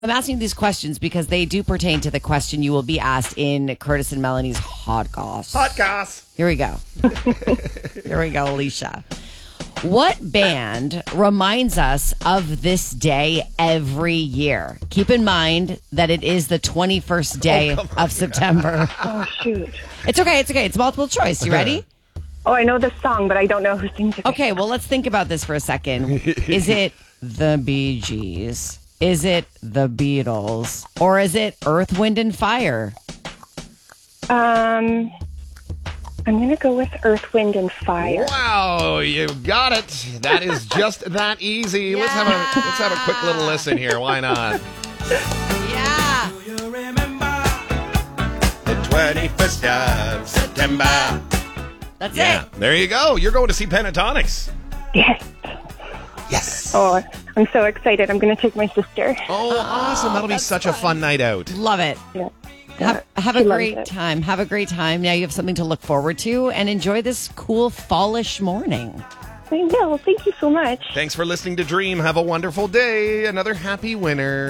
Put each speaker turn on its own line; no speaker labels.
I'm asking these questions because they do pertain to the question you will be asked in Curtis and Melanie's Hot Goss.
Hot goss.
Here we go. Here we go, Alicia. What band reminds us of this day every year? Keep in mind that it is the 21st day of September.
Oh, shoot.
It's okay. It's multiple choice. You ready?
Oh, I know the song, but I don't know who sings it.
Okay, well, let's think about this for a second. Is it the Bee Gees? Is it the Beatles? Or is it Earth, Wind, and Fire?
I'm going to go with Earth, Wind, and Fire.
Wow, you got it. That is just that easy. Let's have a quick little listen here. Why not?
Yeah.
The 21st of September.
That's
Yeah,
it.
there you go. You're going to see Pentatonics.
Yes.
Yes.
Oh, I'm so excited. I'm going to take my sister.
Oh, awesome. That'll be such a fun night out.
Love it.
Yeah.
Have
She
a
loves
great
it.
time. Have a great time. Now you have something to look forward to and enjoy this cool fallish morning.
I know. Thank you so much.
Thanks for listening to Dream. Have a wonderful day. Another happy winner.